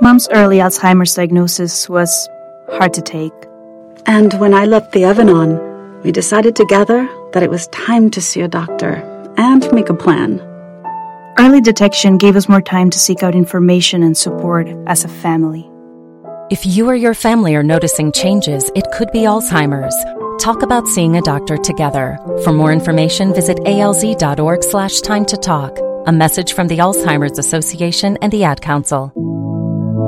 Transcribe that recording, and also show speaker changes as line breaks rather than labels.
Mom's early Alzheimer's diagnosis was hard to take.
And when I left the Evanon, we decided together that it was time to see a doctor and make a plan.
Early detection gave us more time to seek out information and support as a family.
If you or your family are noticing changes, it could be Alzheimer's. Talk about seeing a doctor together. For more information, visit alz.org/time to talk. A message from the Alzheimer's Association and the Ad Council.